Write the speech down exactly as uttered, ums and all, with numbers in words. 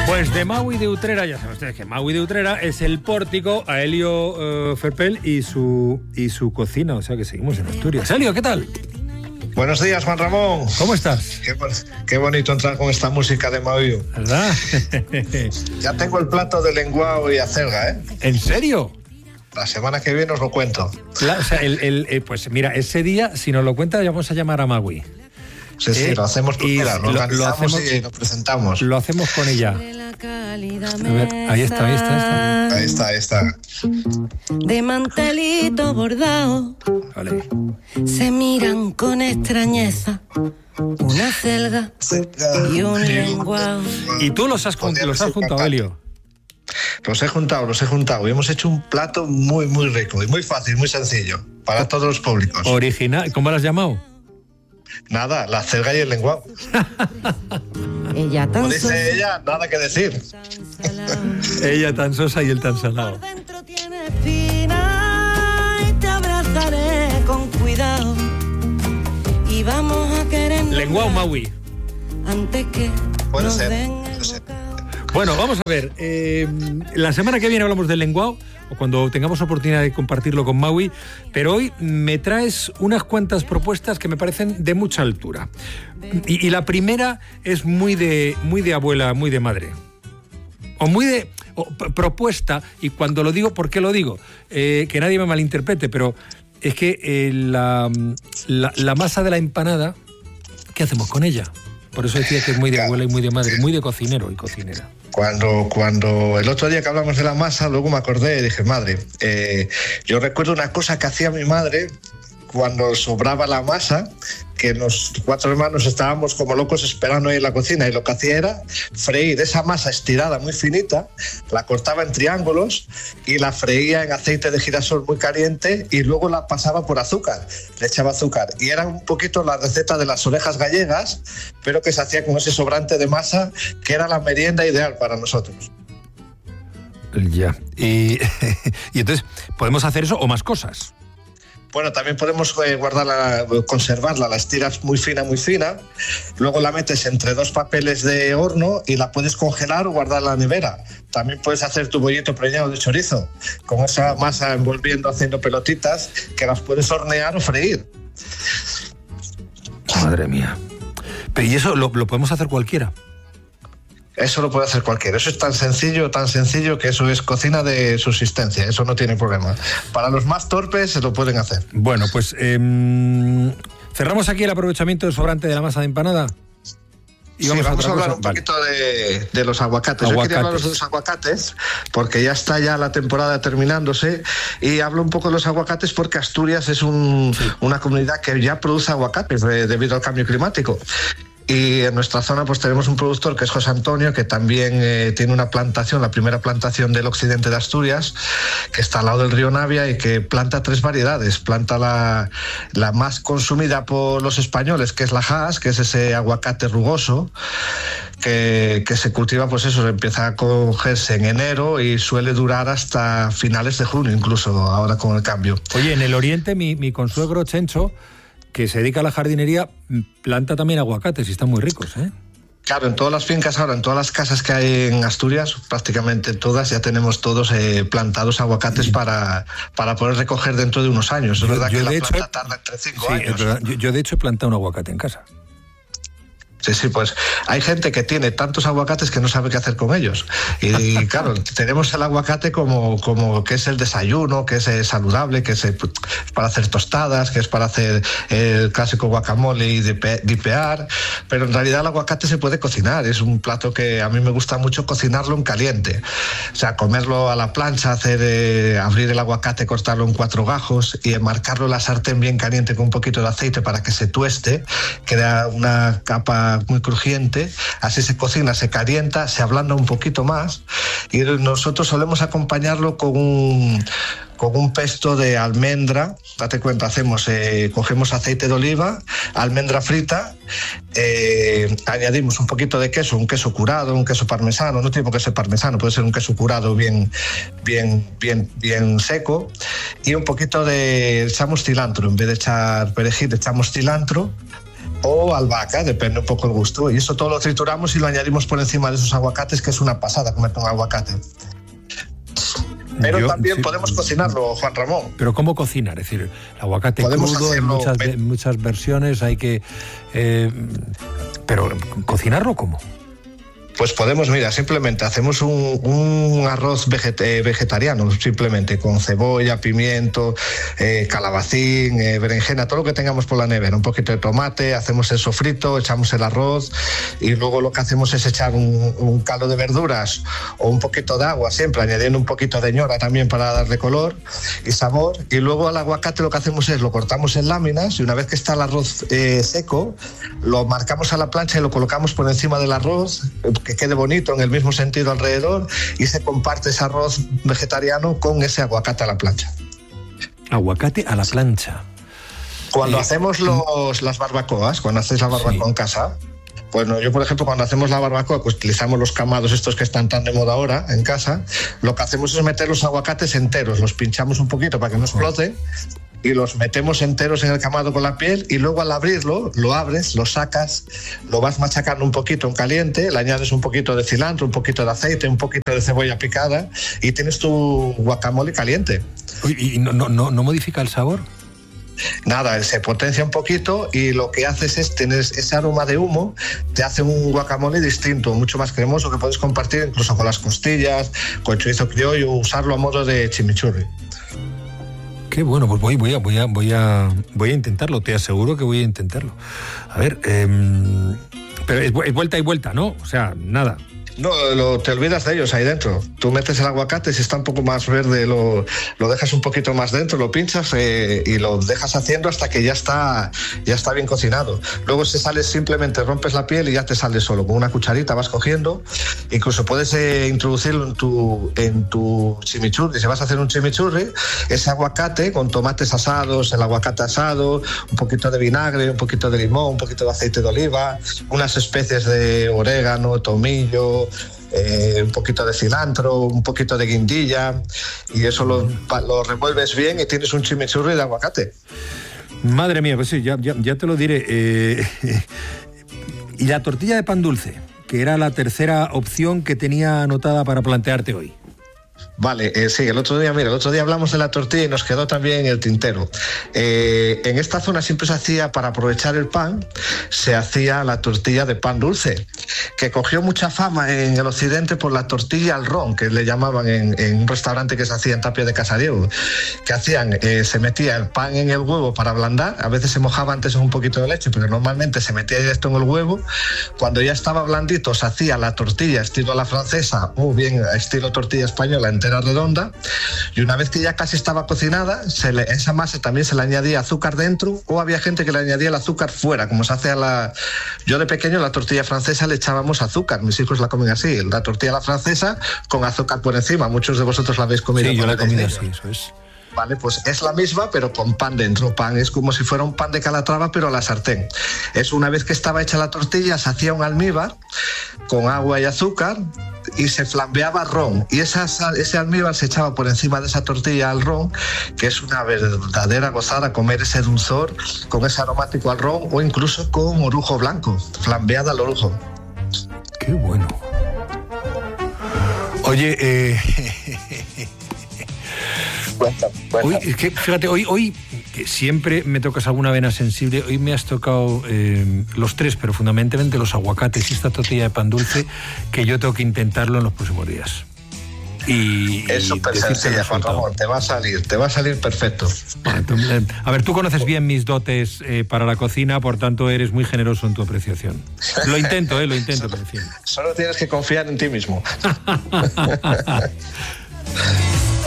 Pues de Maui de Utrera, ya saben ustedes que Maui de Utrera es el pórtico a Helio uh, Ferpel y su, y su cocina, o sea que seguimos en Asturias. Helio, ¿qué tal? Buenos días, Juan Ramón. ¿Cómo estás? Qué, qué bonito entrar con esta música de Maui. ¿Verdad? Ya tengo el plato de lenguao y acelga, ¿eh? ¿En serio? La semana que viene os lo cuento. La, o sea, el, el, eh, pues mira, ese día, si nos lo cuenta, ya vamos a llamar a Maui. Sí, sí, eh, lo hacemos con ella, lo, lo organizamos lo hacemos, y lo presentamos. Lo hacemos con ella. A ver, ahí está, ahí está, ahí está. Ahí está, ahí está. De mantelito bordado. Vale. Se miran con extrañeza una celga y un lenguao. ¿Y tú los has, los has juntado, Helio? Los he juntado, los he juntado. Y hemos hecho un plato muy, muy rico y muy fácil, muy sencillo, para todos los públicos. Original. ¿Cómo lo has llamado? Nada, la celga y el lenguao. Ella tan Como dice ella, nada que decir. Ella tan sosa y él tan salado. Por dentro tiene espina y te abrazaré con cuidado. Y vamos a querer. Lenguao Maui. Antes que Puede nos ser, den puede ser. Bueno, vamos a ver. Eh, la semana que viene hablamos del lenguao, o cuando tengamos oportunidad de compartirlo con Maui, pero hoy me traes unas cuantas propuestas que me parecen de mucha altura. Y, y la primera es muy de, muy de abuela, muy de madre. O muy de o, p- propuesta, y cuando lo digo, ¿por qué lo digo? Eh, que nadie me malinterprete, pero es que eh, la, la, la masa de la empanada, ¿qué hacemos con ella? Por eso decía que es muy de abuela y muy de madre, muy de cocinero y cocinera. Cuando, cuando el otro día que hablamos de la masa, luego me acordé y dije, madre, eh, yo recuerdo una cosa que hacía mi madre cuando sobraba la masa, que los cuatro hermanos estábamos como locos esperando ahí en la cocina, y lo que hacía era freír esa masa estirada muy finita, la cortaba en triángulos y la freía en aceite de girasol muy caliente y luego la pasaba por azúcar, le echaba azúcar, y era un poquito la receta de las orejas gallegas, pero que se hacía con ese sobrante de masa, que era la merienda ideal para nosotros. Ya. Y, y entonces, ¿podemos hacer eso o más cosas? Bueno, también podemos eh, guardarla, conservarla, la estiras muy fina, muy fina, luego la metes entre dos papeles de horno y la puedes congelar o guardar en la nevera. También puedes hacer tu bollito preñado de chorizo, con esa masa envolviendo, haciendo pelotitas, que las puedes hornear o freír. Madre mía. Pero ¿y eso lo, lo podemos hacer cualquiera? Eso lo puede hacer cualquiera. Eso es tan sencillo, tan sencillo que eso es cocina de subsistencia. Eso no tiene problema. Para los más torpes se lo pueden hacer. Bueno, pues eh, cerramos aquí el aprovechamiento del sobrante de la masa de empanada. Y sí, vamos, vamos a, a hablar cosa. un vale. poquito de, de los aguacates. aguacates. Yo quería hablaros de los aguacates porque ya está ya la temporada terminándose, y hablo un poco de los aguacates porque Asturias es un, sí. una comunidad que ya produce aguacates de, debido al cambio climático. Y en nuestra zona pues tenemos un productor que es José Antonio, que también eh, tiene una plantación, la primera plantación del occidente de Asturias, que está al lado del río Navia, y que planta tres variedades. Planta la, la más consumida por los españoles, que es la Hass, que es ese aguacate rugoso, que, que se cultiva, pues eso, empieza a cogerse en enero y suele durar hasta finales de junio, incluso ahora con el cambio. Oye, en el oriente mi, mi consuegro Chencho, que se dedica a la jardinería, planta también aguacates y están muy ricos, ¿eh? Claro, en todas las fincas ahora, en todas las casas que hay en Asturias, prácticamente todas, ya tenemos todos eh, plantados aguacates sí. para, para poder recoger dentro de unos años. Es yo, verdad yo que la hecho, planta tarda entre cinco sí, años. Es verdad. Yo, yo de hecho he plantado un aguacate en casa. Sí, sí, pues hay gente que tiene tantos aguacates que no sabe qué hacer con ellos. Y claro, tenemos el aguacate como, como que es el desayuno, que es eh, saludable, que es eh, para hacer tostadas, que es para hacer eh, el clásico guacamole y dipe, dipear, pero en realidad el aguacate se puede cocinar. Es un plato que a mí me gusta mucho cocinarlo en caliente. O sea, comerlo a la plancha, hacer eh, abrir el aguacate, cortarlo en cuatro gajos y enmarcarlo en la sartén bien caliente con un poquito de aceite para que se tueste, queda una capa muy crujiente, así se cocina, se calienta, se ablanda un poquito más, y nosotros solemos acompañarlo con un, con un pesto de almendra. Date cuenta, hacemos, eh, cogemos aceite de oliva, almendra frita, eh, añadimos un poquito de queso, un queso curado, un queso parmesano, no tiene por qué ser parmesano, puede ser un queso curado bien, bien, bien, bien seco, y un poquito de, echamos cilantro, en vez de echar perejil echamos cilantro, o albahaca, depende un poco el gusto. Y eso todo lo trituramos y lo añadimos por encima de esos aguacates, que es una pasada comer con aguacate. Pero Yo, también sí, podemos cocinarlo, Juan Ramón. ¿Pero cómo cocinar? Es decir, el aguacate podemos crudo, en muchas, en muchas versiones hay que... Eh, pero, ¿cocinarlo cómo? Pues podemos, mira, simplemente hacemos un, un arroz veget, eh, vegetariano, simplemente, con cebolla, pimiento, eh, calabacín, eh, berenjena, todo lo que tengamos por la nevera, un poquito de tomate, hacemos el sofrito, echamos el arroz y luego lo que hacemos es echar un, un caldo de verduras o un poquito de agua, siempre añadiendo un poquito de ñora también para darle color y sabor. Y luego al aguacate lo que hacemos es lo cortamos en láminas y una vez que está el arroz eh, seco, lo marcamos a la plancha y lo colocamos por encima del arroz, que quede bonito en el mismo sentido alrededor, y se comparte ese arroz vegetariano con ese aguacate a la plancha. Aguacate a la plancha. Cuando eh, hacemos los, las barbacoas, cuando haces la barbacoa sí. en casa, bueno, yo por ejemplo cuando hacemos la barbacoa pues utilizamos los camados estos que están tan de moda ahora en casa, lo que hacemos es meter los aguacates enteros, los pinchamos un poquito para que no explote y los metemos enteros en el camado con la piel y luego al abrirlo, lo abres, lo sacas, lo vas machacando un poquito en caliente, le añades un poquito de cilantro, un poquito de aceite, un poquito de cebolla picada y tienes tu guacamole caliente. ¿Y no, no, no, no modifica el sabor? Nada, se potencia un poquito y lo que haces es tener ese aroma de humo, te hace un guacamole distinto, mucho más cremoso, que puedes compartir incluso con las costillas, con el chorizo criollo, usarlo a modo de chimichurri. Qué bueno, pues voy, voy, a, voy, a, voy, a, voy a intentarlo, te aseguro que voy a intentarlo. A ver, eh, pero es, es vuelta y vuelta, ¿no? O sea, nada. No, lo, te olvidas de ellos ahí dentro. Tú metes el aguacate, si está un poco más verde, lo, lo dejas un poquito más dentro, lo pinchas eh, y lo dejas haciendo hasta que ya está, ya está bien cocinado. Luego si sales simplemente rompes la piel y ya te sale solo. Con una cucharita vas cogiendo. Incluso puedes eh, introducirlo en tu, en tu chimichurri. Si vas a hacer un chimichurri, ese aguacate con tomates asados, el aguacate asado, un poquito de vinagre, un poquito de limón, un poquito de aceite de oliva, unas especies de orégano, tomillo, Eh, un poquito de cilantro, un poquito de guindilla y eso lo, lo revuelves bien y tienes un chimichurri de aguacate. Madre mía, pues sí, ya, ya, ya te lo diré. Eh, y la tortilla de pan dulce, que era la tercera opción que tenía anotada para plantearte hoy. Vale, eh, sí, el otro día, mira, el otro día hablamos de la tortilla y nos quedó también el tintero. Eh, en esta zona siempre se hacía, para aprovechar el pan, se hacía la tortilla de pan dulce, que cogió mucha fama en el occidente por la tortilla al ron, que le llamaban en, en un restaurante que se hacía en Tapia de Casadiego, que hacían, eh, se metía el pan en el huevo para ablandar, a veces se mojaba antes en un poquito de leche, pero normalmente se metía directo en el huevo. Cuando ya estaba blandito se hacía la tortilla estilo a la francesa o bien estilo tortilla española entera redonda, y una vez que ya casi estaba cocinada, se le, esa masa también se le añadía azúcar dentro, o había gente que le añadía el azúcar fuera, como se hace a la... Yo de pequeño la tortilla francesa le echábamos azúcar, mis hijos la comen así, la tortilla a la francesa con azúcar por encima, muchos de vosotros la habéis comido. Sí, yo la he comido así, eso es. Vale, pues es la misma, pero con pan dentro. Pan es como si fuera un pan de Calatrava, pero a la sartén. Es una vez que estaba hecha la tortilla, se hacía un almíbar con agua y azúcar y se flambeaba ron. Y esa, ese almíbar se echaba por encima de esa tortilla al ron, que es una verdadera gozada comer ese dulzor con ese aromático al ron, o incluso con orujo blanco, flambeada al orujo. ¡Qué bueno! Oye, eh... Cuenta, cuenta. Hoy, es que, fíjate, hoy, hoy que siempre me tocas alguna vena sensible, hoy me has tocado eh, los tres, pero fundamentalmente los aguacates y esta tortilla de pan dulce, que yo tengo que intentarlo en los próximos días. Y, es súper sencilla, Juan Ramón, te va a salir, te va a salir perfecto. A ver, tú conoces bien mis dotes eh, para la cocina, por tanto eres muy generoso en tu apreciación. Lo intento, eh, lo intento. Solo, solo tienes que confiar en ti mismo.